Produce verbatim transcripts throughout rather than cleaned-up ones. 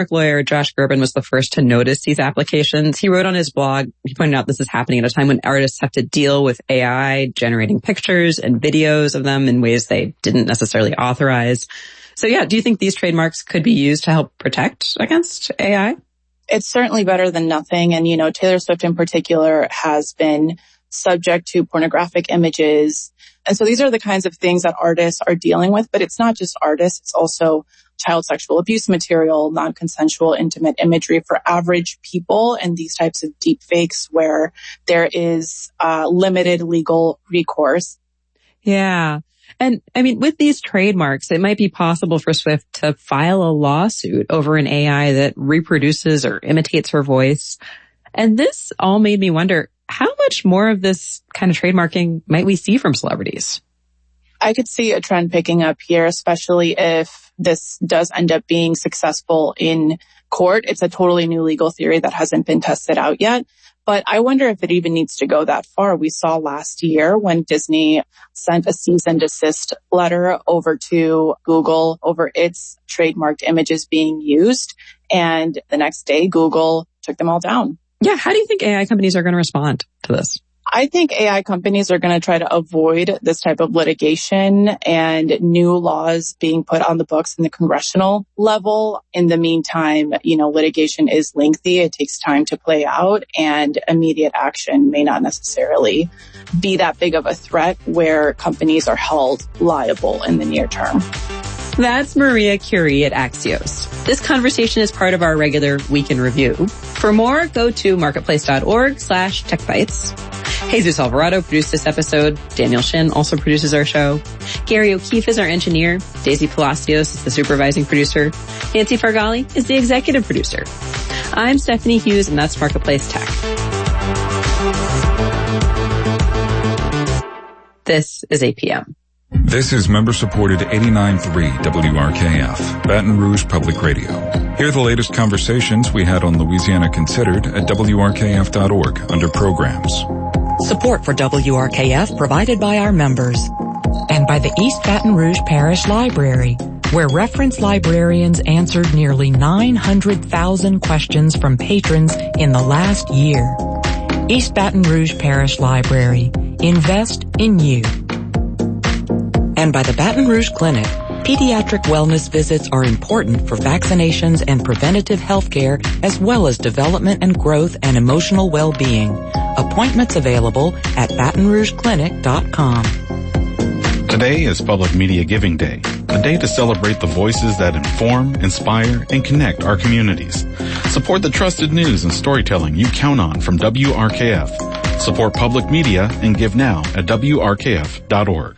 lawyer Josh Gerben was the first to notice these applications. He wrote on his blog, he pointed out this is happening at a time when artists have to deal with A I generating pictures and videos of them in ways they didn't necessarily authorize. So yeah, do you think these trademarks could be used to help protect against A I? It's certainly better than nothing. And, you know, Taylor Swift in particular has been subject to pornographic images. And so these are the kinds of things that artists are dealing with, but it's not just artists. It's also child sexual abuse material, non-consensual intimate imagery for average people, and these types of deep fakes where there is uh, limited legal recourse. Yeah. And I mean, with these trademarks, it might be possible for Swift to file a lawsuit over an A I that reproduces or imitates her voice. And this all made me wonder, how much more of this kind of trademarking might we see from celebrities? I could see a trend picking up here, especially if this does end up being successful in court. It's a totally new legal theory that hasn't been tested out yet. But I wonder if it even needs to go that far. We saw last year when Disney sent a cease and desist letter over to Google over its trademarked images being used. And the next day, Google took them all down. Yeah. How do you think A I companies are going to respond to this? I think A I companies are going to try to avoid this type of litigation and new laws being put on the books in the congressional level. In the meantime, you know, litigation is lengthy. It takes time to play out, and immediate action may not necessarily be that big of a threat where companies are held liable in the near term. That's Maria Curie at Axios. This conversation is part of our regular Week in Review. For more, go to marketplace.org slash techbytes. Jesus Alvarado produced this episode. Daniel Shin also produces our show. Gary O'Keefe is our engineer. Daisy Palacios is the supervising producer. Nancy Fargali is the executive producer. I'm Stephanie Hughes, and that's Marketplace Tech. This is A P M. This is member-supported eighty-nine point three W R K F, Baton Rouge Public Radio. Hear the latest conversations we had on Louisiana Considered at W R K F dot org under Programs. Support for W R K F provided by our members and by the East Baton Rouge Parish Library, where reference librarians answered nearly nine hundred thousand questions from patrons in the last year. East Baton Rouge Parish Library. Invest in you. And by the Baton Rouge Clinic. Pediatric wellness visits are important for vaccinations and preventative health care, as well as development and growth and emotional well-being. Appointments available at baton rouge clinic dot com. Today is Public Media Giving Day, a day to celebrate the voices that inform, inspire, and connect our communities. Support the trusted news and storytelling you count on from W R K F. Support public media and give now at W R K F dot org.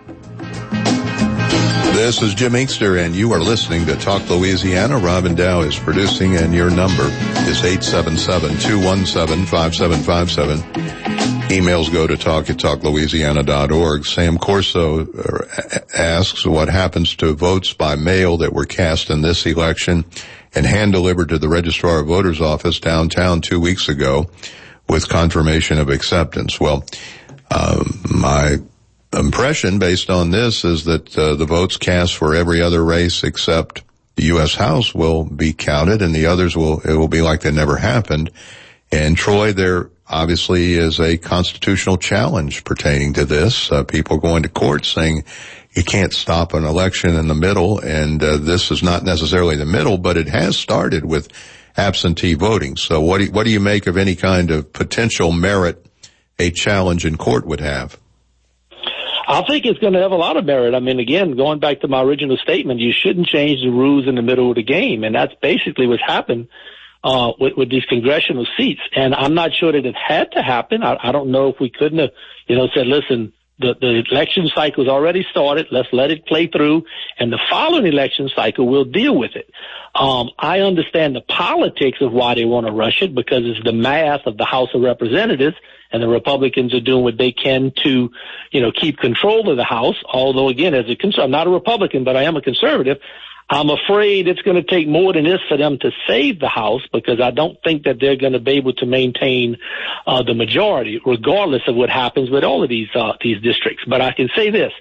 This is Jim Inkster, and you are listening to Talk Louisiana. Robin Dow is producing, and your number is eight seven seven, two one seven, five seven five seven. Emails go to talk at talk louisiana dot org. Sam Corso asks what happens to votes by mail that were cast in this election and hand-delivered to the Registrar of Voters office downtown two weeks ago with confirmation of acceptance. Well, um, my impression based on this is that uh, the votes cast for every other race except the U S House will be counted, and the others will, it will be like they never happened. And Troy, there obviously is a constitutional challenge pertaining to this. Uh, people going to court saying you can't stop an election in the middle, and uh, this is not necessarily the middle, but it has started with absentee voting. So what do you, what do you make of any kind of potential merit a challenge in court would have? I think it's going to have a lot of merit. I mean, again, going back to my original statement, you shouldn't change the rules in the middle of the game. And that's basically what's happened uh, with, with these congressional seats. And I'm not sure that it had to happen. I, I don't know if we couldn't have, you know, said, listen, the, the election cycle's already started. Let's let it play through. And the following election cycle, we'll deal with it. Um, I understand the politics of why they want to rush it, because it's the math of the House of Representatives. And the Republicans are doing what they can to, you know, keep control of the House. Although, again, as a cons- I'm not a Republican, but I am a conservative. I'm afraid it's going to take more than this for them to save the House, because I don't think that they're going to be able to maintain uh, the majority, regardless of what happens with all of these uh, these districts. But I can say this.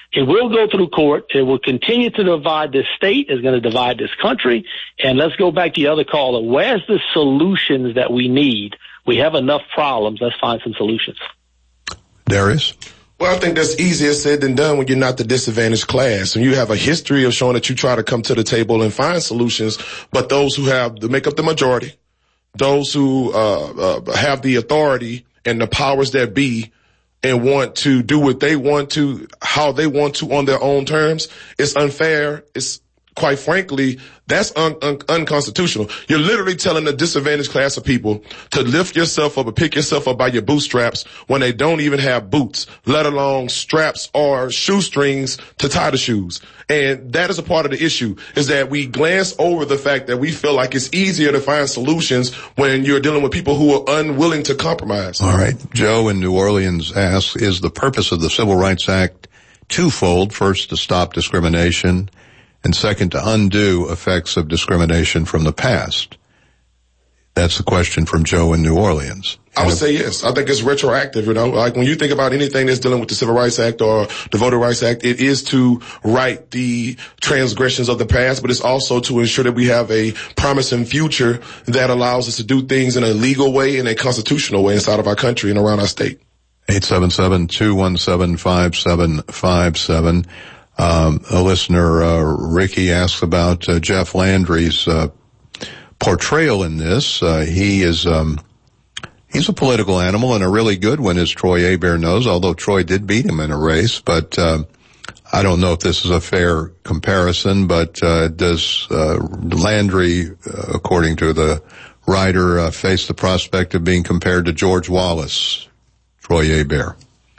it will go through court. It will continue to divide this state. It's going to divide this country. And let's go back to the other caller. Where's the solutions that we need? We have enough problems. Let's find some solutions. Darius? Well, I think that's easier said than done when you're not the disadvantaged class. And you have a history of showing that you try to come to the table and find solutions, but those who have to make up the majority, those who uh, uh have the authority and the powers that be and want to do what they want to, how they want to on their own terms, it's unfair. It's quite frankly, that's un- un- unconstitutional. You're literally telling the disadvantaged class of people to lift yourself up or pick yourself up by your bootstraps when they don't even have boots, let alone straps or shoestrings to tie the shoes. And that is a part of the issue, is that we glance over the fact that we feel like it's easier to find solutions when you're dealing with people who are unwilling to compromise. All right. Joe in New Orleans asks, is the purpose of the Civil Rights Act twofold? First, to stop discrimination, and second, to undo effects of discrimination from the past? That's the question from Joe in New Orleans. I would say yes. I think it's retroactive, you know. Like when you think about anything that's dealing with the Civil Rights Act or the Voting Rights Act, it is to right the transgressions of the past, but it's also to ensure that we have a promising future that allows us to do things in a legal way and a constitutional way inside of our country and around our state. eight seven seven, two one seven, five seven five seven. Um, a listener, uh, Ricky, asks about uh, Jeff Landry's uh, portrayal in this. Uh, he is, um, he's a political animal and a really good one, as Troy Hebert knows, although Troy did beat him in a race. But uh, I don't know if this is a fair comparison, but uh, does uh, Landry, uh, according to the writer, uh, face the prospect of being compared to George Wallace, Troy Hebert?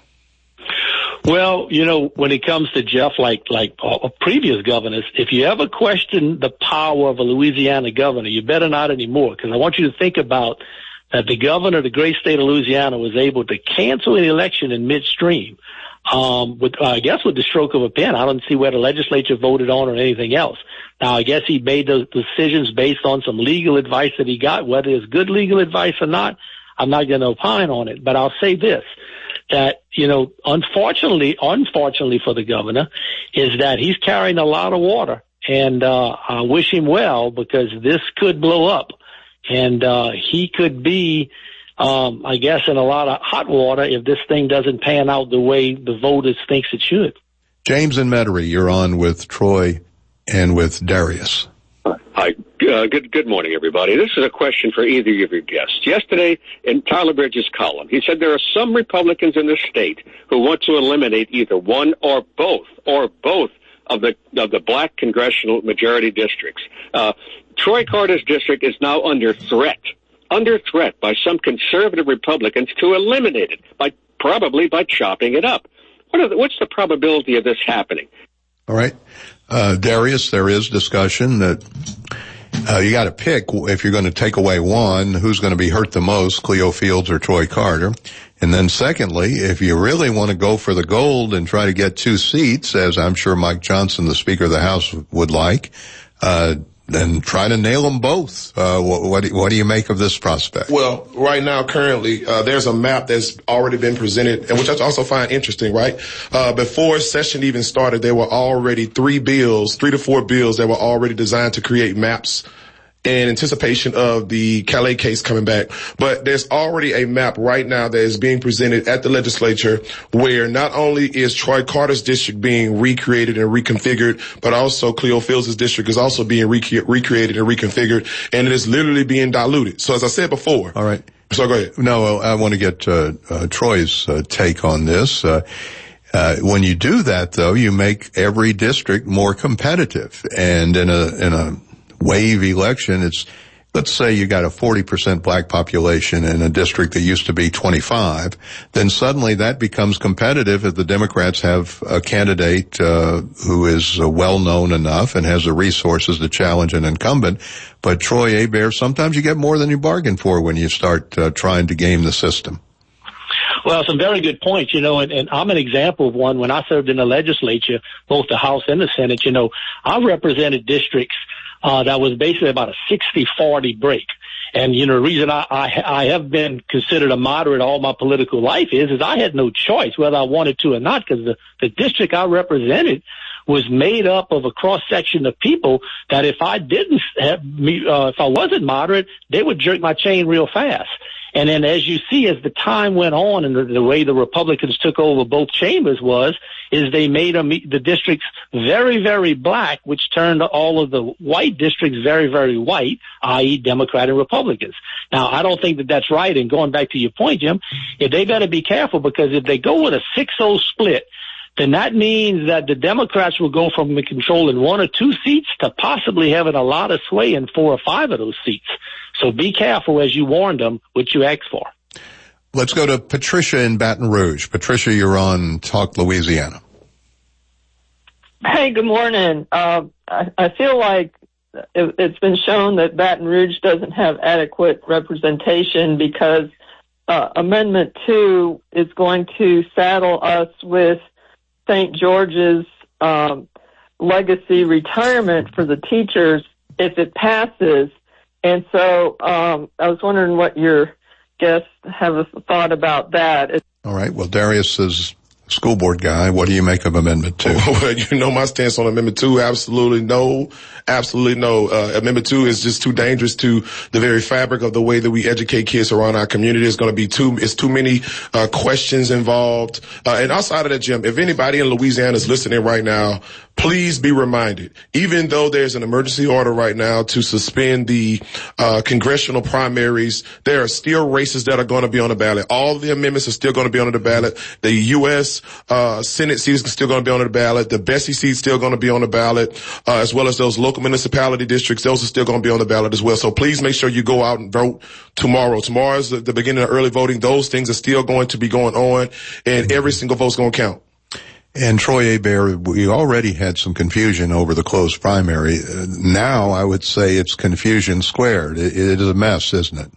Well, you know, when it comes to Jeff, like like uh, previous governors, if you ever question the power of a Louisiana governor, you better not anymore, because I want you to think about that the governor of the great state of Louisiana was able to cancel an election in midstream, um, with uh, I guess with the stroke of a pen. I don't see where the legislature voted on or anything else. Now, I guess he made those decisions based on some legal advice that he got. Whether it's good legal advice or not, I'm not going to opine on it. But I'll say this. That, you know, unfortunately, unfortunately for the governor, is that he's carrying a lot of water. And uh I wish him well, because this could blow up. And uh he could be, um I guess, in a lot of hot water if this thing doesn't pan out the way the voters think it should. James and Metairie, you're on with Troy and with Darius. Hi. Uh, good good morning, everybody. This is a question for either of your guests. Yesterday, in Tyler Bridges' column, he said there are some Republicans in the state who want to eliminate either one or both, or both of the of the black congressional majority districts. Uh, Troy Carter's district is now under threat, under threat by some conservative Republicans to eliminate it, by probably by chopping it up. What are the, what's the probability of this happening? All right. Uh, Darius, there is discussion that uh, you got to pick, if you're going to take away one, who's going to be hurt the most, Cleo Fields or Troy Carter. And then secondly, if you really want to go for the gold and try to get two seats, as I'm sure Mike Johnson, the Speaker of the House, would like, uh, then try to nail them both. Uh, what, what, do, what do you make of this prospect? Well, right now, currently, uh, there's a map that's already been presented, and which I also find interesting, right? Uh, before session even started, there were already three bills, three to four bills that were already designed to create maps in anticipation of the Calais case coming back. But there's already a map right now that is being presented at the legislature where not only is Troy Carter's district being recreated and reconfigured, but also Cleo Fields' district is also being rec- recreated and reconfigured, and it is literally being diluted. So as I said before. All right. So go ahead. No, I want to get uh, uh, Troy's uh, take on this. Uh, Uh, when you do that, though, you make every district more competitive. And in a, in a wave election, it's, let's say you got a forty percent black population in a district that used to be twenty-five, then suddenly that becomes competitive if the Democrats have a candidate, uh, who is uh, well known enough and has the resources to challenge an incumbent. But Troy Hebert, sometimes you get more than you bargain for when you start uh, trying to game the system. Well, some very good points, you know, and, and I'm an example of one. When I served in the legislature, both the House and the Senate, you know, I represented districts uh, that was basically about a sixty forty break. And, you know, the reason I, I, I have been considered a moderate all my political life is, is I had no choice whether I wanted to or not, because the, the district I represented was made up of a cross-section of people that if I didn't have me, uh, if I wasn't moderate, they would jerk my chain real fast. And then as you see, as the time went on and the, the way the Republicans took over both chambers was, is they made them, the districts very, very black, which turned all of the white districts very, very white, that is. Democrat and Republicans. Now, I don't think that that's right. And going back to your point, Jim, if they better be careful, because if they go with a six oh split, then that means that the Democrats will go from controlling one or two seats to possibly having a lot of sway in four or five of those seats. So be careful, as you warned them, what you ask for. Let's go to Patricia in Baton Rouge. Patricia, you're on Talk Louisiana. Hey, good morning. Uh, I, I feel like it, it's been shown that Baton Rouge doesn't have adequate representation because uh, Amendment two is going to saddle us with Saint George's um, legacy retirement for the teachers if it passes. And so um, I was wondering what your guests have a thought about that. All right. Well, Darius is a school board guy. What do you make of Amendment two? Well, you know my stance on Amendment two. Absolutely no. Absolutely no. Uh, Amendment two is just too dangerous to the very fabric of the way that we educate kids around our community. It's going to be too, it's too many uh, questions involved. Uh, and outside of that, Jim, if anybody in Louisiana is listening right now, please be reminded, even though there's an emergency order right now to suspend the uh congressional primaries, there are still races that are going to be on the ballot. All the amendments are still going to be on the ballot. The U S uh Senate seats are still going to be on the ballot. The Bessie seat's still going to be on the ballot, uh, as well as those local municipality districts. Those are still going to be on the ballot as well. So please make sure you go out and vote tomorrow. Tomorrow is the, the beginning of early voting. Those things are still going to be going on, and every single vote's going to count. And Troy Hebert, we already had some confusion over the closed primary. Uh, now I would say it's confusion squared. It, it is a mess, isn't it?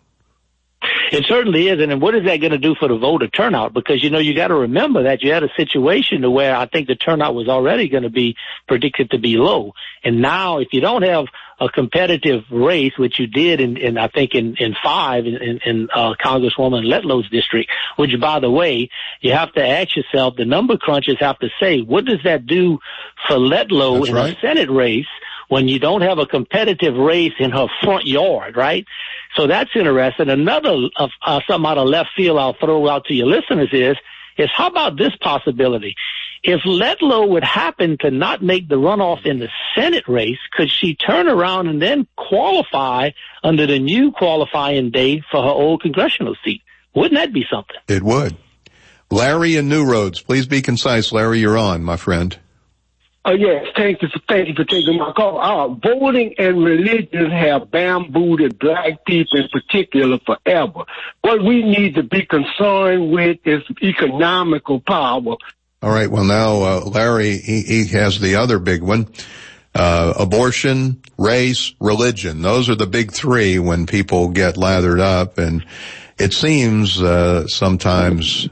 It certainly is. And what is that going to do for the voter turnout? Because, you know, you got to remember that you had a situation to where I think the turnout was already going to be predicted to be low. And now if you don't have a competitive race, which you did in, in I think in, in five in, in, in uh, Congresswoman Letlow's district, which, by the way, you have to ask yourself, the number crunchers have to say, what does that do for Letlow That's in right. a Senate race when you don't have a competitive race in her front yard, right? So that's interesting. Another uh, uh, something out of left field I'll throw out to your listeners is, is how about this possibility? If Letlow would happen to not make the runoff in the Senate race, could she turn around and then qualify under the new qualifying day for her old congressional seat? Wouldn't that be something? It would. Larry in New Roads, please be concise. Larry, you're on, my friend. Oh, yes, thank you for, thank you for taking my call. Uh, voting and religion have bambooed black people in particular forever. What we need to be concerned with is economical power. All right, well now, uh, Larry, he, he has the other big one. Uh, abortion, race, religion. Those are the big three when people get lathered up. And it seems, uh, sometimes,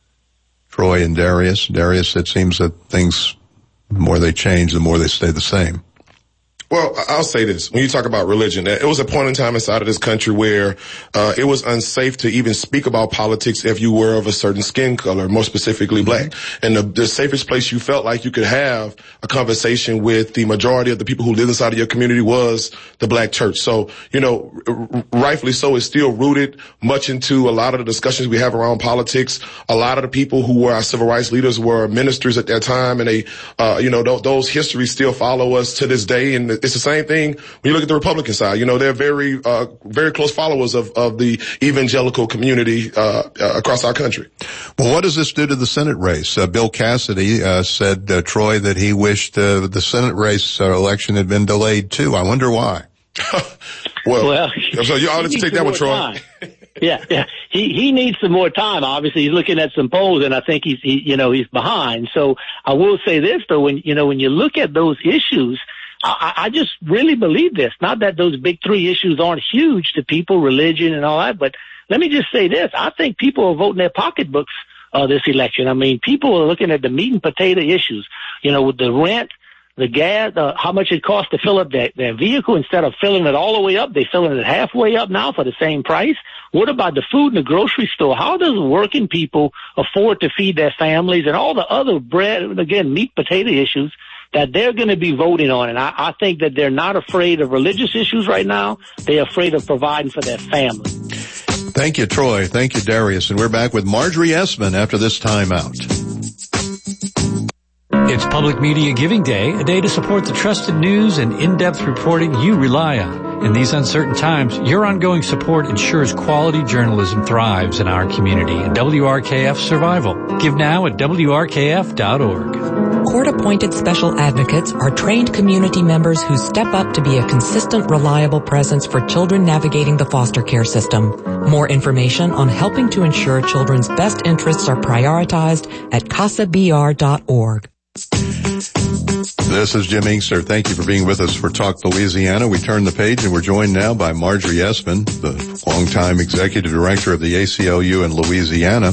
Troy and Darius, Darius, it seems that things, the more they change, the more they stay the same. Well, I'll say this. When you talk about religion, it was a point in time inside of this country where uh it was unsafe to even speak about politics if you were of a certain skin color, more specifically black. And the, the safest place you felt like you could have a conversation with the majority of the people who live inside of your community was the black church. So, you know, r- rightfully so, it's still rooted much into a lot of the discussions we have around politics. A lot of the people who were our civil rights leaders were ministers at that time, and they, uh, you know, th- those histories still follow us to this day. And it's the same thing when you look at the Republican side. You know, they're very, uh, very close followers of, of the evangelical community, uh, uh, across our country. Well, what does this do to the Senate race? Uh, Bill Cassidy, uh, said, uh, Troy, that he wished, uh, the Senate race uh, election had been delayed too. I wonder why. well, well, so you all have to take that one, Troy. yeah, yeah. He, he needs some more time. Obviously, he's looking at some polls, and I think he's, he, you know, he's behind. So I will say this though, when, you know, when you look at those issues, I, I just really believe this. Not that those big three issues aren't huge to people, religion and all that, but let me just say this. I think people are voting their pocketbooks, uh, this election. I mean, people are looking at the meat and potato issues, you know, with the rent, the gas, uh, how much it costs to fill up their, their vehicle. Instead of filling it all the way up, they're filling it halfway up now for the same price. What about the food in the grocery store? How does working people afford to feed their families and all the other bread, again, meat, potato issues that they're going to be voting on? And I, I think that they're not afraid of religious issues right now. They're afraid of providing for their family. Thank you, Troy. Thank you, Darius. And we're back with Marjorie Essman after this timeout. It's Public Media Giving Day, a day to support the trusted news and in-depth reporting you rely on. In these uncertain times, your ongoing support ensures quality journalism thrives in our community and W R K F's survival. Give now at W R K F dot org. Court-appointed special advocates are trained community members who step up to be a consistent, reliable presence for children navigating the foster care system. More information on helping to ensure children's best interests are prioritized at casa b r dot org. This is Jim Inkster. Thank you for being with us for Talk Louisiana. We turn the page and we're joined now by Marjorie Essman, the longtime executive director of the A C L U in Louisiana.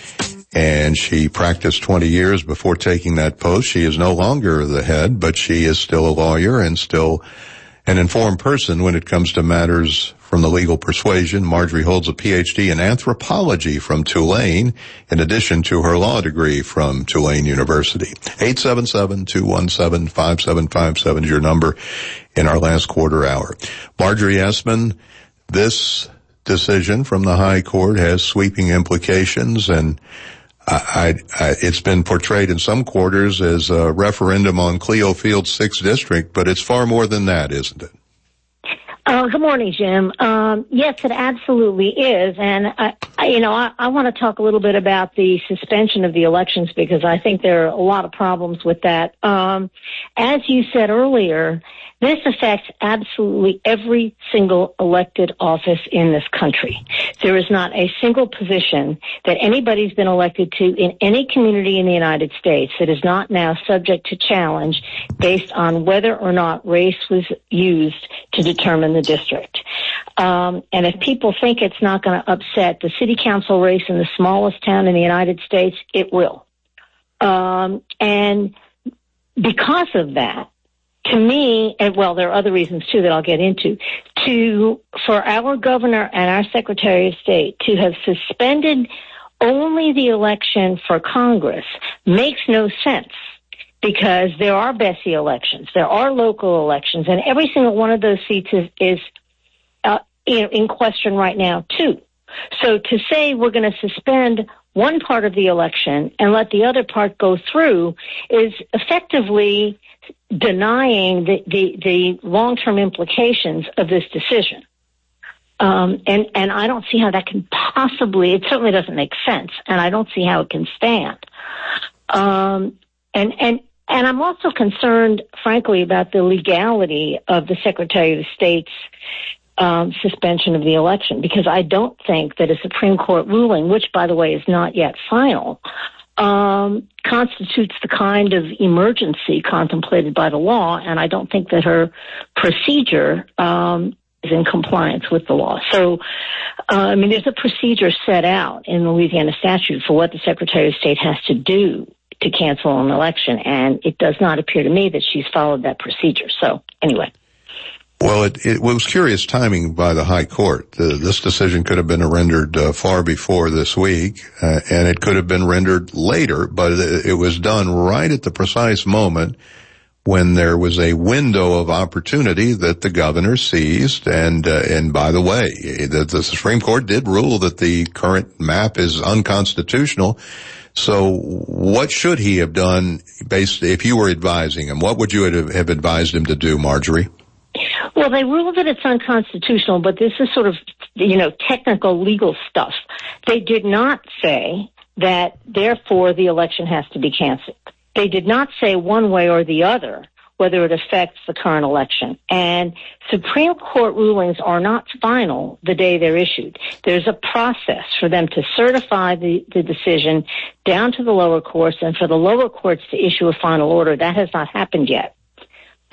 And she practiced twenty years before taking that post. She is no longer the head, but she is still a lawyer and still an informed person when it comes to matters from the legal persuasion. Marjorie holds a P H D in anthropology from Tulane, in addition to her law degree from Tulane University. eight seven seven, two one seven, five seven five seven is your number in our last quarter hour. Marjorie Essman, this decision from the High Court has sweeping implications, and I, I, it's been portrayed in some quarters as a referendum on Cleo Field's sixth district, but it's far more than that, isn't it? Uh, good morning, Jim. Um, yes, it absolutely is. And, I, I, you know, I, I want to talk a little bit about the suspension of the elections because I think there are a lot of problems with that. Um, as you said earlier, this affects absolutely every single elected office in this country. There is not a single position that anybody's been elected to in any community in the United States that is not now subject to challenge based on whether or not race was used to determine the district. Um, and if people think it's not going to upset the city council race in the smallest town in the United States, it will. Um, and because of that, to me, and well, there are other reasons too that I'll get into, to, for our governor and our secretary of state to have suspended only the election for Congress makes no sense because there are Bessie elections, there are local elections, and every single one of those seats is, is uh, in, in question right now too. So to say we're going to suspend one part of the election and let the other part go through is effectively denying the, the, the long-term implications of this decision. Um, and, and I don't see how that can possibly, it certainly doesn't make sense, and I don't see how it can stand. Um, and, and, and I'm also concerned, frankly, about the legality of the Secretary of State's um, suspension of the election, because I don't think that a Supreme Court ruling, which, by the way, is not yet final, um, constitutes the kind of emergency contemplated by the law, and I don't think that her procedure um, is in compliance with the law. So, uh, I mean, there's a procedure set out in the Louisiana statute for what the Secretary of State has to do to cancel an election, and it does not appear to me that she's followed that procedure. So, anyway. Well, it, it was curious timing by the High Court. Uh, this decision could have been rendered uh, far before this week, uh, and it could have been rendered later, but it, it was done right at the precise moment when there was a window of opportunity that the governor seized. And, uh, and by the way, the, the Supreme Court did rule that the current map is unconstitutional. So what should he have done based, if you were advising him? What would you have advised him to do, Marjorie? Well, they ruled that it's unconstitutional, but this is sort of, you know, technical legal stuff. They did not say that, therefore, the election has to be canceled. They did not say one way or the other whether it affects the current election. And Supreme Court rulings are not final the day they're issued. There's a process for them to certify the, the decision down to the lower courts and for the lower courts to issue a final order. That has not happened yet.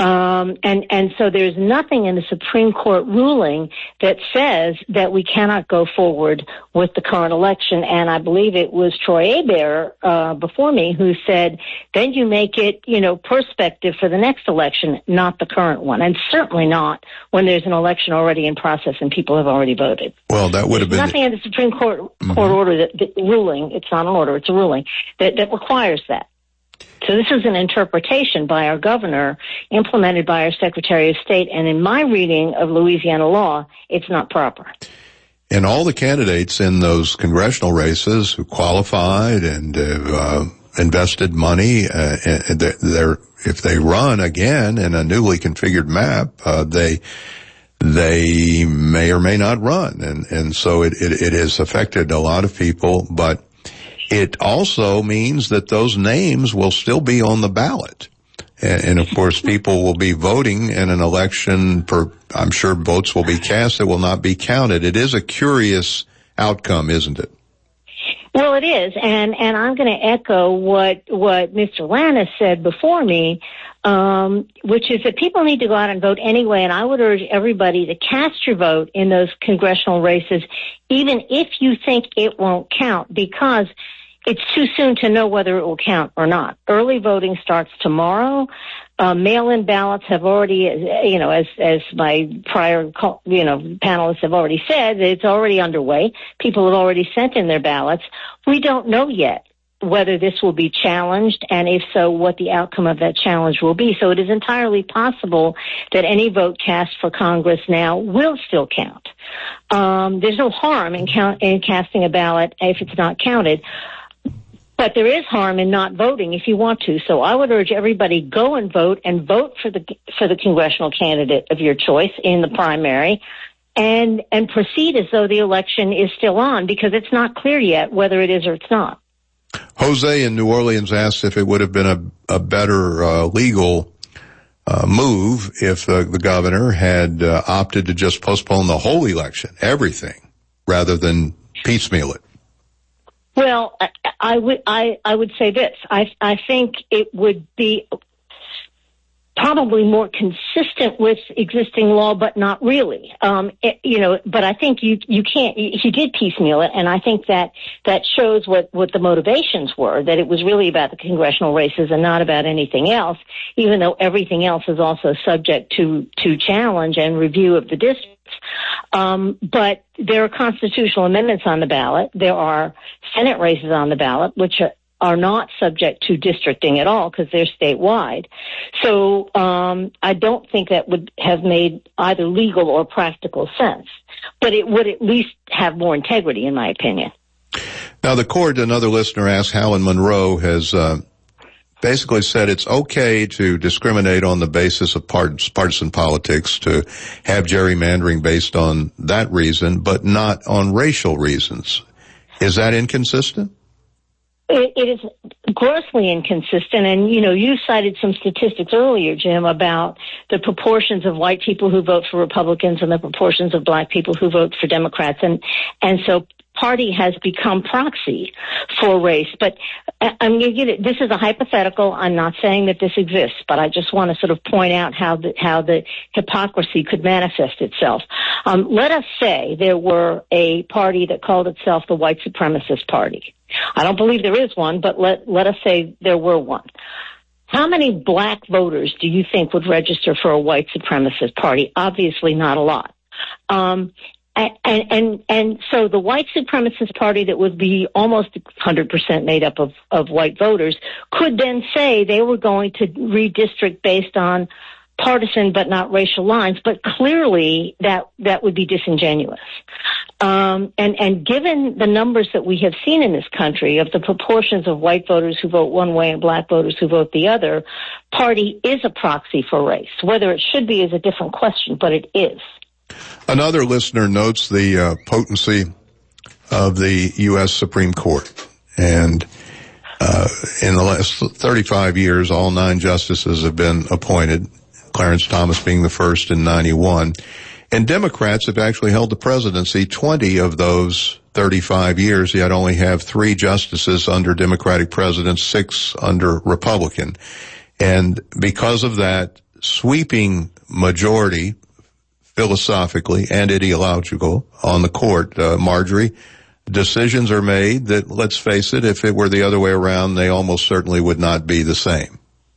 Um, and, and so there's nothing in the Supreme Court ruling that says that we cannot go forward with the current election. And I believe it was Troy Aber, uh, before me who said, then you make it, you know, prospective for the next election, not the current one. And certainly not when there's an election already in process and people have already voted. Well, that would have been nothing in the Supreme Court, mm-hmm. court order that, that ruling, it's not an order, it's a ruling that, that requires that. So this is an interpretation by our governor, implemented by our Secretary of State, and in my reading of Louisiana law, it's not proper. And all the candidates in those congressional races who qualified and uh, invested money, uh, they're, they're, if they run again in a newly configured map, uh, they they may or may not run, and and so it, it it has affected a lot of people, but it also means that those names will still be on the ballot. And, and of course, people will be voting in an election for, I'm sure votes will be cast that will not be counted. It is a curious outcome, isn't it? Well, it is. And, and I'm going to echo what, what Mister Lannis said before me, um, which is that people need to go out and vote anyway. And I would urge everybody to cast your vote in those congressional races, even if you think it won't count, because it's too soon to know whether it will count or not. Early voting starts tomorrow. Uh, mail-in ballots have already, you know, as as my prior, you know, panelists have already said, it's already underway. People have already sent in their ballots. We don't know yet whether this will be challenged, and if so, what the outcome of that challenge will be. So it is entirely possible that any vote cast for Congress now will still count. Um, there's no harm in, count, in casting a ballot if it's not counted. But there is harm in not voting if you want to. So I would urge everybody, go and vote and vote for the for the congressional candidate of your choice in the primary, and and proceed as though the election is still on, because it's not clear yet whether it is or it's not. Jose in New Orleans asked if it would have been a, a better uh, legal uh, move if uh, the governor had uh, opted to just postpone the whole election, everything, rather than piecemeal it. Well, I, I would I, I would say this. I I think it would be probably more consistent with existing law, but not really. Um, it, you know, but I think you you can't. He did piecemeal it, and I think that that shows what what the motivations were. That it was really about the congressional races and not about anything else. Even though everything else is also subject to to challenge and review of the districts. Um, but there are constitutional amendments on the ballot. There are Senate races on the ballot, which are, are not subject to districting at all because they're statewide. So um, I don't think that would have made either legal or practical sense. But it would at least have more integrity, in my opinion. Now, the court, another listener asked, Howland Monroe has uh, basically said it's okay to discriminate on the basis of partisan politics, to have gerrymandering based on that reason, but not on racial reasons. Is that inconsistent? It, it is grossly inconsistent. And, you know, you cited some statistics earlier, Jim, about the proportions of white people who vote for Republicans and the proportions of black people who vote for Democrats. And, and so party has become proxy for race. But I'm going to get it. This is a hypothetical. I'm not saying that this exists, but I just want to sort of point out how the, how the hypocrisy could manifest itself. Um, let us say there were a party that called itself the White Supremacist Party. I don't believe there is one, but let, let us say there were one. How many black voters do you think would register for a white supremacist party? Obviously not a lot. Um, And, and, and so the white supremacist party that would be almost one hundred percent made up of, of white voters could then say they were going to redistrict based on partisan but not racial lines, but clearly that, that would be disingenuous. Um, and, and given the numbers that we have seen in this country of the proportions of white voters who vote one way and black voters who vote the other, party is a proxy for race. Whether it should be is a different question, but it is. Another listener notes the uh, potency of the U S Supreme Court. And uh, in the last thirty-five years, all nine justices have been appointed, Clarence Thomas being the first in ninety-one. And Democrats have actually held the presidency twenty of those thirty-five years, yet only have three justices under Democratic presidents, six under Republican. And because of that, sweeping majority, philosophically and ideological, on the court, uh, Marjorie, decisions are made that, let's face it, if it were the other way around, they almost certainly would not be the same.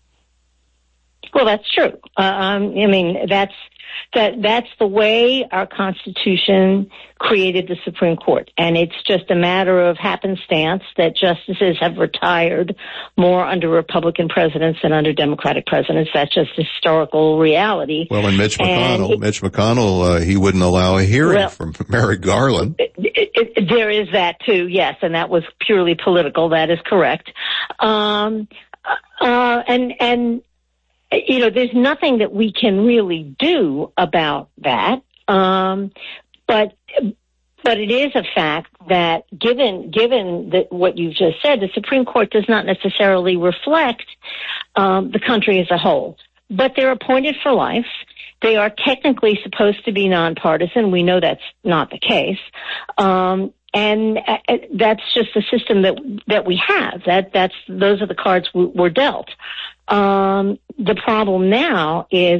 Well, that's true. Uh, um, I mean, that's that that's the way our Constitution created the Supreme Court, and it's just a matter of happenstance that justices have retired more under Republican presidents than under Democratic presidents. That's just historical reality. Well, and Mitch McConnell, and Mitch McConnell, uh, he wouldn't allow a hearing well, from Merrick Garland. It, it, it, there is that too, yes, and that was purely political. That is correct. Um, uh, and and. You know, there's nothing that we can really do about that. Um, but, but it is a fact that given, given that what you've just said, the Supreme Court does not necessarily reflect, um, the country as a whole. But they're appointed for life. They are technically supposed to be nonpartisan. We know that's not the case. Um, and uh, that's just the system that, that we have. That, that's, those are the cards we, we're dealt. Um, the problem now is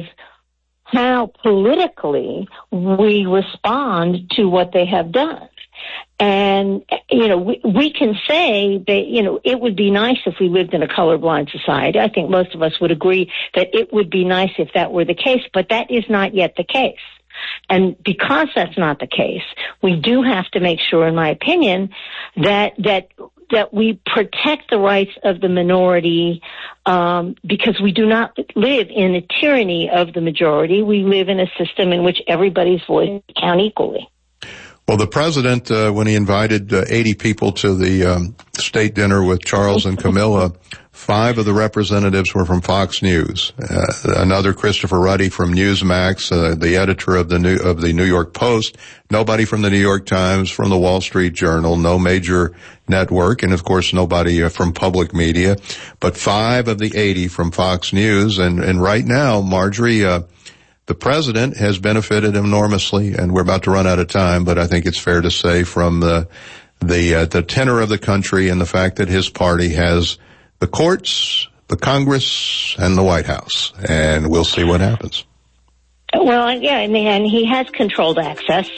how politically we respond to what they have done. And, you know, we, we can say that, you know, it would be nice if we lived in a colorblind society. I think most of us would agree that it would be nice if that were the case, but that is not yet the case. And because that's not the case, we do have to make sure, in my opinion, that, that, that we protect the rights of the minority, um, because we do not live in a tyranny of the majority. We live in a system in which everybody's voice counts equally. Well, the president, uh, when he invited uh, eighty people to the um, state dinner with Charles and Camilla, five of the representatives were from Fox News. Uh, another, Christopher Ruddy from Newsmax, uh, the editor of the New of the New York Post. Nobody from the New York Times, from the Wall Street Journal, no major network, and of course nobody uh, from public media. But five of the eighty from Fox News, and and right now, Marjorie, uh, the president has benefited enormously, and we're about to run out of time, but I think it's fair to say from the the uh, the tenor of the country and the fact that his party has the courts, the Congress, and the White House, and we'll see what happens. Well, yeah, and, and he has controlled access.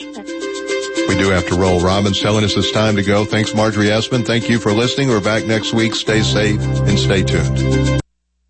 We do have to roll. Robin's telling us it's time to go. Thanks, Marjorie Esmond. Thank you for listening. We're back next week. Stay safe and stay tuned.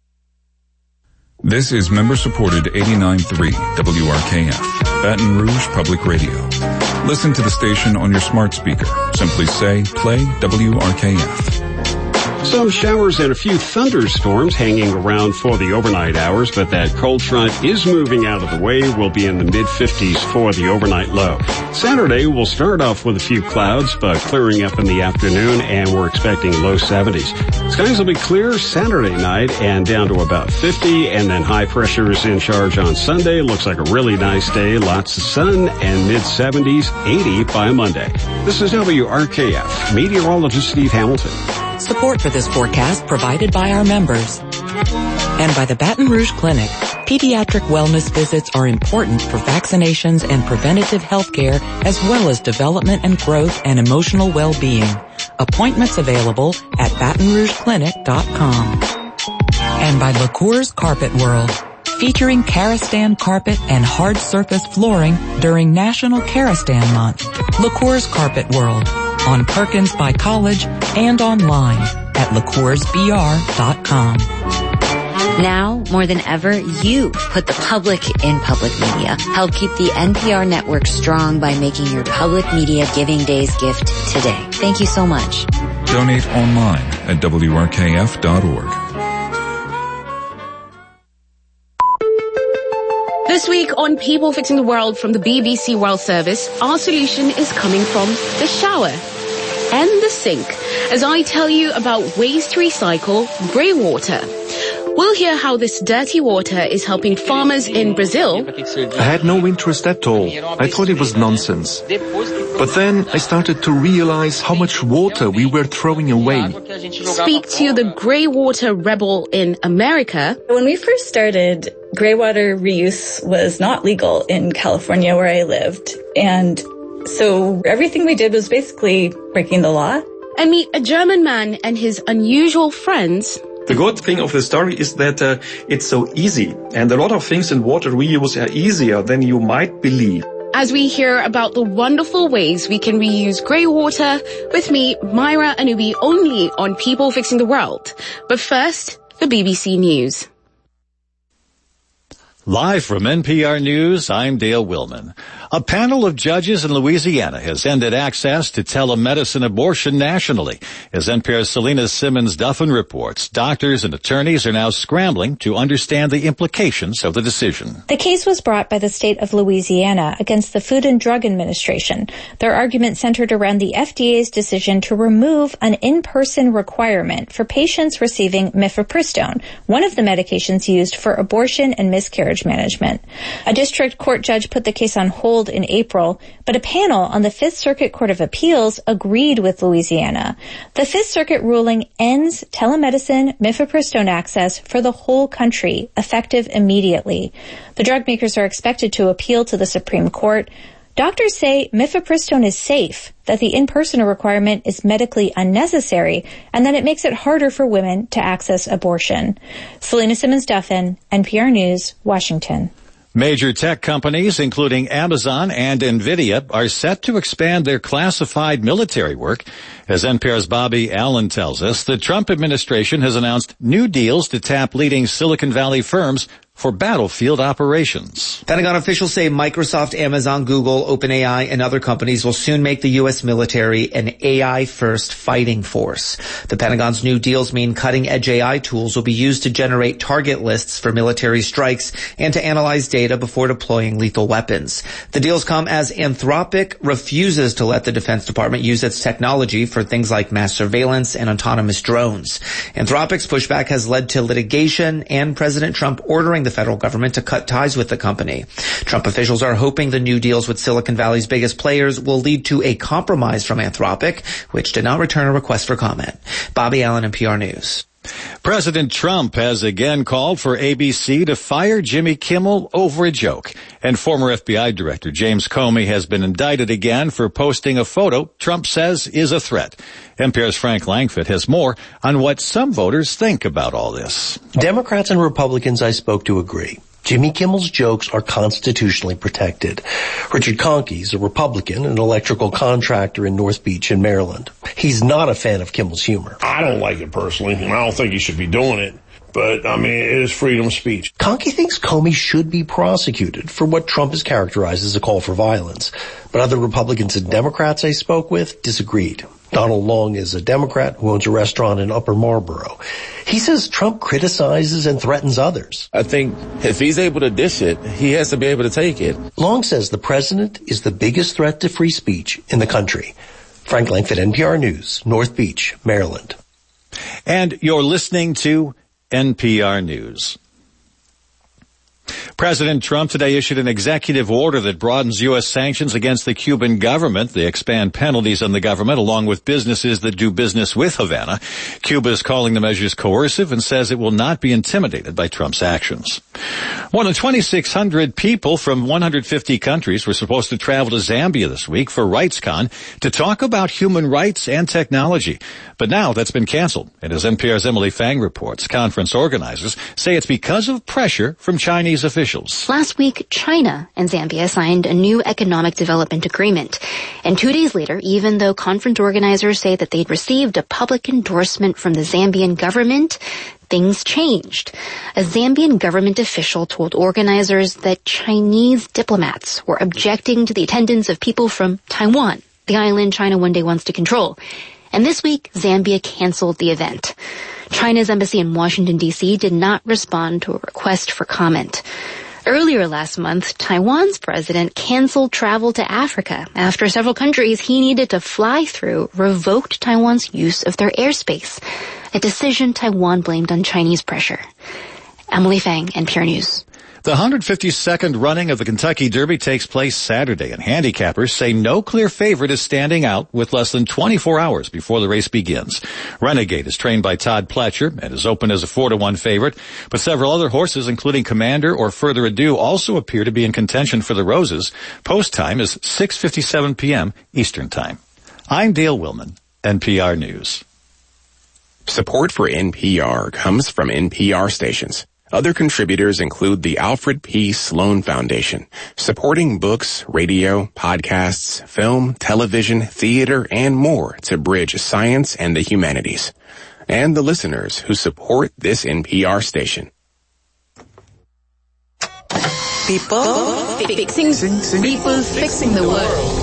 This is member-supported eighty-nine point three W R K F, Baton Rouge Public Radio. Listen to the station on your smart speaker. Simply say, play W R K F. Some showers and a few thunderstorms hanging around for the overnight hours, but that cold front is moving out of the way. We'll be in the mid fifties for the overnight low. Saturday, we'll start off with a few clouds, but clearing up in the afternoon, and we're expecting low seventies. Skies will be clear Saturday night and down to about fifty, and then high pressure is in charge on Sunday. Looks like a really nice day, lots of sun, and mid seventies, eighty by Monday. This is W R K F, meteorologist Steve Hamilton. Support for this forecast provided by our members and by the Baton Rouge Clinic. Pediatric wellness visits are important for vaccinations and preventative health care, as well as development and growth and emotional well-being. Appointments available at baton rouge clinic dot com. And by LaCour's Carpet World, featuring Karastan carpet and hard surface flooring during National Karastan Month. LaCour's Carpet World, on Perkins by College and online at la cours b r dot com. Now, more than ever, you put the public in public media. Help keep the N P R network strong by making your Public Media Giving Days gift today. Thank you so much. Donate online at W R K F dot org. This week on People Fixing the World from the B B C World Service, our solution is coming from the shower and the sink, as I tell you about ways to recycle grey water. We'll hear how this dirty water is helping farmers in Brazil. I had no interest at all. I thought it was nonsense. But then I started to realize how much water we were throwing away. Speak to the grey water rebel in America. When we first started, grey water reuse was not legal in California where I lived. And so everything we did was basically breaking the law. And meet a German man and his unusual friends, The good thing of the story is that uh, it's so easy, and a lot of things in water reuse are easier than you might believe. As we hear about the wonderful ways we can reuse grey water, with me, Myra Anubi, only on People Fixing the World. But first, the B B C News. Live from N P R News, I'm Dale Willman. A panel of judges in Louisiana has ended access to telemedicine abortion nationally. As N P R's Selena Simmons-Duffin reports, doctors and attorneys are now scrambling to understand the implications of the decision. The case was brought by the state of Louisiana against the Food and Drug Administration. Their argument centered around the F D A's decision to remove an in-person requirement for patients receiving mifepristone, one of the medications used for abortion and miscarriage management. A district court judge put the case on hold in April, but a panel on the Fifth Circuit Court of Appeals agreed with Louisiana. The Fifth Circuit ruling ends telemedicine mifepristone access for the whole country, effective immediately. The drug makers are expected to appeal to the Supreme Court. Doctors say mifepristone is safe, that the in-person requirement is medically unnecessary, and that it makes it harder for women to access abortion. Selena Simmons-Duffin, N P R News, Washington. Major tech companies, including Amazon and NVIDIA, are set to expand their classified military work. As N P R's Bobby Allen tells us, the Trump administration has announced new deals to tap leading Silicon Valley firms for battlefield operations. Pentagon officials say Microsoft, Amazon, Google, OpenAI, and other companies will soon make the U S military an A I-first fighting force. The Pentagon's new deals mean cutting-edge A I tools will be used to generate target lists for military strikes and to analyze data before deploying lethal weapons. The deals come as Anthropic refuses to let the Defense Department use its technology for things like mass surveillance and autonomous drones. Anthropic's pushback has led to litigation and President Trump ordering the federal government to cut ties with the company. Trump officials are hoping the new deals with Silicon Valley's biggest players will lead to a compromise from Anthropic, which did not return a request for comment. Bobby Allen, N P R News. President Trump has again called for A B C to fire Jimmy Kimmel over a joke. And former F B I Director James Comey has been indicted again for posting a photo Trump says is a threat. N P R's Frank Langfitt has more on what some voters think about all this. Democrats and Republicans I spoke to agree. Jimmy Kimmel's jokes are constitutionally protected. Richard Conkey's a Republican, an electrical contractor in North Beach in Maryland. He's not a fan of Kimmel's humor. I don't like it personally, and I don't think he should be doing it. But, I mean, it is freedom of speech. Conkey thinks Comey should be prosecuted for what Trump has characterized as a call for violence. But other Republicans and Democrats I spoke with disagreed. Donald Long is a Democrat who owns a restaurant in Upper Marlboro. He says Trump criticizes and threatens others. I think if he's able to dish it, he has to be able to take it. Long says the president is the biggest threat to free speech in the country. Frank Langfitt, N P R News, North Beach, Maryland. And you're listening to N P R News. President Trump today issued an executive order that broadens U S sanctions against the Cuban government. They expand penalties on the government along with businesses that do business with Havana. Cuba is calling the measures coercive and says it will not be intimidated by Trump's actions. More than twenty-six hundred people from one hundred fifty countries were supposed to travel to Zambia this week for RightsCon to talk about human rights and technology. But now that's been canceled. And as N P R's Emily Fang reports, conference organizers say it's because of pressure from Chinese officials. Last week, China and Zambia signed a new economic development agreement. And two days later, even though conference organizers say that they'd received a public endorsement from the Zambian government, things changed. A Zambian government official told organizers that Chinese diplomats were objecting to the attendance of people from Taiwan, the island China one day wants to control. And this week, Zambia canceled the event. China's embassy in Washington, D C did not respond to a request for comment. Earlier last month, Taiwan's president canceled travel to Africa after several countries he needed to fly through revoked Taiwan's use of their airspace, a decision Taiwan blamed on Chinese pressure. Emily Fang, N P R News. The one hundred fifty-second running of the Kentucky Derby takes place Saturday, and handicappers say no clear favorite is standing out with less than twenty-four hours before the race begins. Renegade is trained by Todd Pletcher and is open as a four to one favorite, but several other horses, including Commander or Further Ado, also appear to be in contention for the Roses. Post time is six fifty-seven p.m. Eastern Time. I'm Dale Willman, N P R News. Support for N P R comes from N P R stations. Other contributors include the Alfred P. Sloan Foundation, supporting books, radio, podcasts, film, television, theater, and more to bridge science and the humanities. And the listeners who support this N P R station. People fixing, people fixing the world.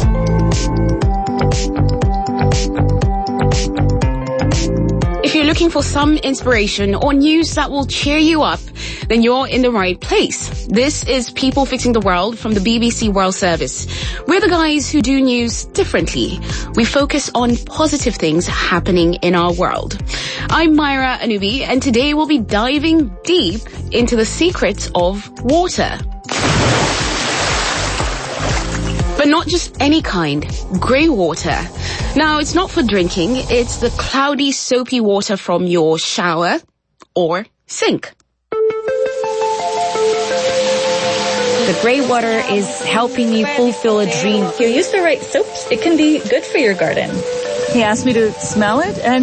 If you're looking for some inspiration or news that will cheer you up, then you're in the right place. This is People Fixing the World from the B B C World Service. We're the guys who do news differently. We focus on positive things happening in our world. I'm Myra Anubi, and today we'll be diving deep into the secrets of water. But not just any kind, grey water. Now, it's not for drinking, it's the cloudy, soapy water from your shower or sink. The grey water is helping me fulfill a dream. If you use the right soaps, it can be good for your garden. He asked me to smell it, and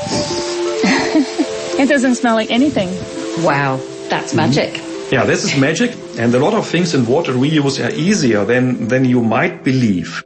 it doesn't smell like anything. Wow, that's magic. Yeah, this is magic, and a lot of things in water reuse are easier than, than you might believe.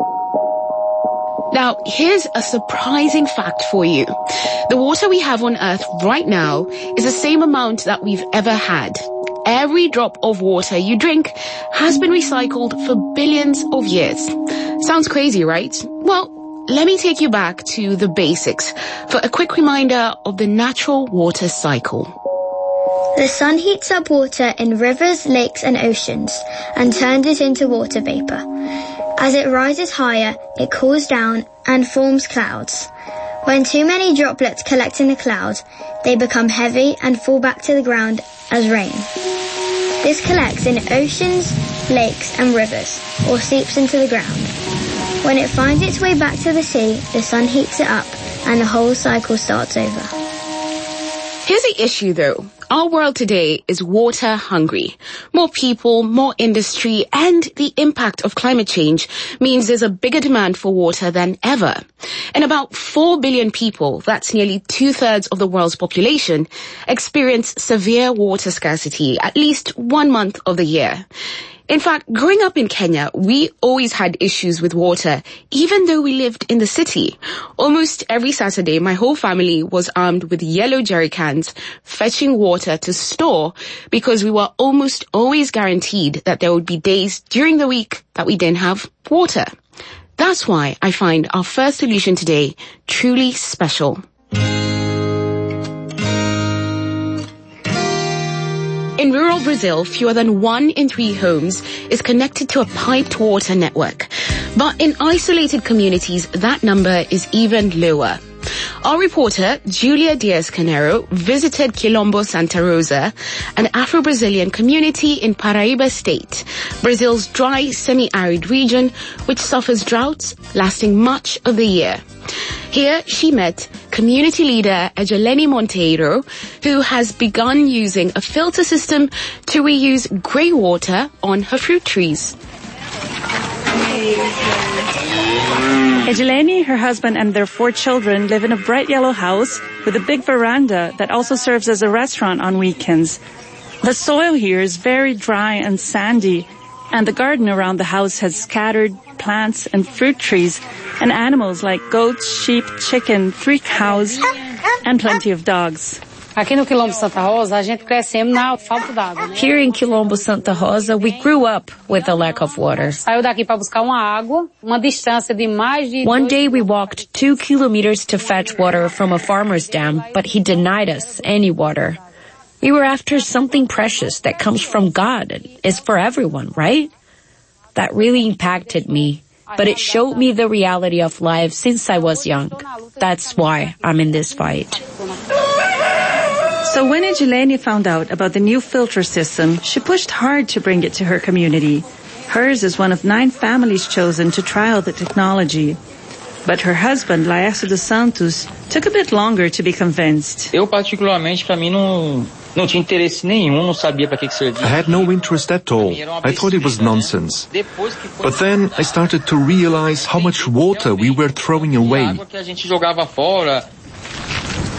Now, here's a surprising fact for you. The water we have on Earth right now is the same amount that we've ever had. Every drop of water you drink has been recycled for billions of years. Sounds crazy, right? Well, let me take you back to the basics for a quick reminder of the natural water cycle. The sun heats up water in rivers, lakes and oceans and turns it into water vapor. As it rises higher, it cools down and forms clouds. When too many droplets collect in a cloud, they become heavy and fall back to the ground as rain. This collects in oceans, lakes and rivers, or seeps into the ground. When it finds its way back to the sea, the sun heats it up and the whole cycle starts over. Here's the issue though. Our world today is water hungry. More people, more industry, and the impact of climate change means there's a bigger demand for water than ever. And about four billion people, that's nearly two-thirds of the world's population, experience severe water scarcity at least one month of the year. In fact, growing up in Kenya, we always had issues with water, even though we lived in the city. Almost every Saturday, my whole family was armed with yellow jerry cans, fetching water to store, because we were almost always guaranteed that there would be days during the week that we didn't have water. That's why I find our first solution today truly special. In rural Brazil, fewer than one in three homes is connected to a piped water network. But in isolated communities, that number is even lower. Our reporter, Julia Diaz-Canero, visited Quilombo Santa Rosa, an Afro-Brazilian community in Paraíba State, Brazil's dry, semi-arid region, which suffers droughts lasting much of the year. Here, she met community leader Edgelene Monteiro, who has begun using a filter system to reuse grey water on her fruit trees. Edgelene, her husband, and their four children live in a bright yellow house with a big veranda that also serves as a restaurant on weekends. The soil here is very dry and sandy, and the garden around the house has scattered plants and fruit trees and animals like goats, sheep, chicken, three cows, and plenty of dogs. Aqui no Quilombo Santa Rosa, a gente crescemos na falta d'água, né? Here in Quilombo Santa Rosa, we grew up with the lack of water. Saiu daqui para buscar uma água, uma distância de mais de One day we walked two kilometers to fetch water from a farmer's dam, but he denied us any water. We were after something precious that comes from God and is for everyone, right? That really impacted me, but it showed me the reality of life since I was young. That's why I'm in this fight. So when Edgelene found out about the new filter system, she pushed hard to bring it to her community. Hers is one of nine families chosen to trial the technology. But her husband, Laércio dos Santos, took a bit longer to be convinced. Eu particularmente, para mim, não, não tinha interesse nenhum, não sabia para que que servia. I had no interest at all. I thought it was nonsense. But then I started to realize how much water we were throwing away. A água que a gente jogava fora.